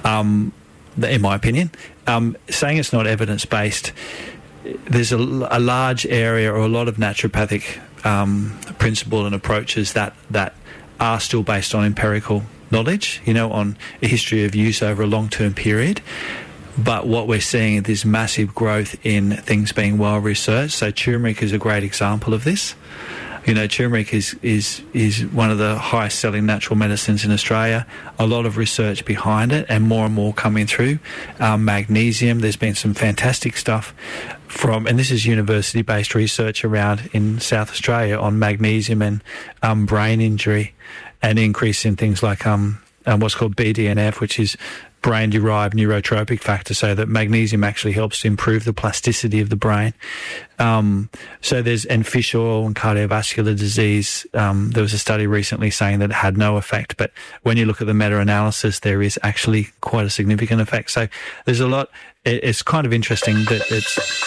in my opinion. Saying it's not evidence-based, there's a large area or a lot of naturopathic principle and approaches that are still based on empirical knowledge, on a history of use over a long-term period. But what we're seeing is this massive growth in things being well researched. So turmeric is a great example of this. Turmeric is one of the highest selling natural medicines in Australia. A lot of research behind it and more coming through. Magnesium, there's been some fantastic stuff and this is university-based research around in South Australia on magnesium and brain injury and increase in things like what's called BDNF, which is brain-derived neurotropic factor, so that magnesium actually helps to improve the plasticity of the brain. And fish oil and cardiovascular disease, there was a study recently saying that it had no effect, but when you look at the meta-analysis, there is actually quite a significant effect. So there's a lot. It's kind of interesting that it's